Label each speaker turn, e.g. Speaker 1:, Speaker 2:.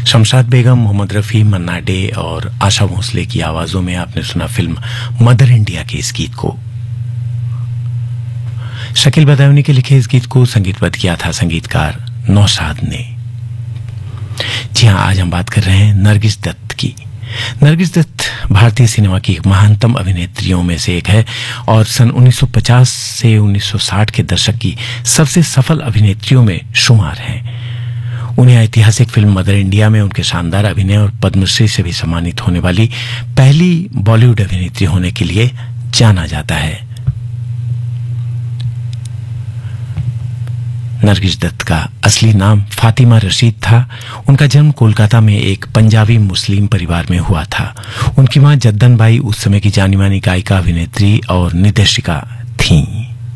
Speaker 1: शमशाद बेगम, मोहम्मद रफी, मन्ना day और आशा भोसले की आवाजों में आपने सुना फिल्म मदर इंडिया के इस गीत को। शकील बदायूनी के लिखे इस गीत को संगीतबद्ध किया था संगीतकार नौशाद ने। जी हां, आज हम बात कर रहे हैं नरगिस दत्त की। नरगिस दत्त भारतीय सिनेमा की महानतम अभिनेत्रियों में से एक है और सन 1950 से 1960 के दशक की सबसे सफल अभिनेत्रियों में शुमार हैं। उन्हें ऐतिहासिक फिल्म मदर इंडिया में उनके शानदार अभिनय और पद्मश्री से भी सम्मानित होने वाली पहली बॉलीवुड अभिनेत्री होने के लिए जाना जाता है। नरगिस दत्त का असली नाम फातिमा रशीद था। उनका जन्म कोलकाता में एक पंजाबी मुस्लिम परिवार में हुआ था। उनकी मां जद्दन बाई उस समय की जानी मानी गायिका, अभिनेत्री और निर्देशिका थीं।